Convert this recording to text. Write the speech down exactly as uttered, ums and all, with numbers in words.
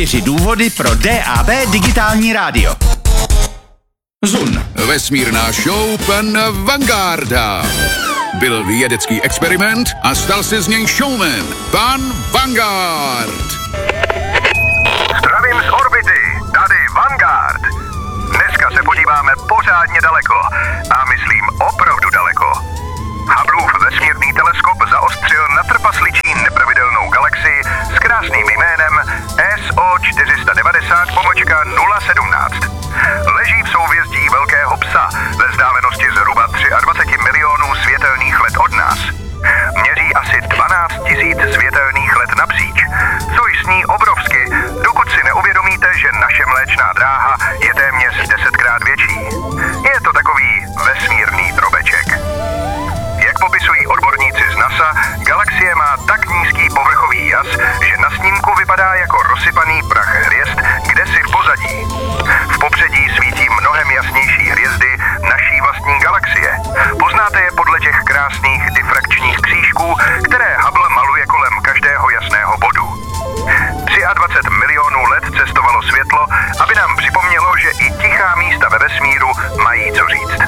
Čtyři důvody pro D A B digitální rádio. Zun. Vesmírná show pana Vangarda. Byl vědecký experiment a stal se z něj showman. Pan Vanguard. Zdravím z orbity, tady Vanguard. Dneska se podíváme pořádně daleko. A myslím opravdu daleko. Hubbleův vesmírný teleskop zaostřil na trpasličí nepravidelnou galaxii s krásným jménem S O čtyři set devadesát nula sedmnáct. Leží v souhvězdí Velkého psa ve vzdálenosti zhruba dvacet tři milionů světelných let od nás. Měří asi dvanáct tisíc světelných let napříč, což zní obrovsky, dokud si neuvědomíte, že naše Mléčná dráha je téměř desetkrát větší. Je to takový vesmírný drobeček. Jak popisují odborníci z NASA, galaxie má tak nízký povrchový jas, že na snímku vypadá jako rozsypaný prach hvězd kdesi v pozadí. V popředí svítí mnohem jasnější hvězdy naší vlastní galaxie. Poznáte je podle těch krásných difrakčních křížků, které Hubble maluje kolem každého jasného bodu. dvacet tři milionů let cestovalo světlo, aby nám připomnělo, že i tichá místa ve vesmíru mají co říct.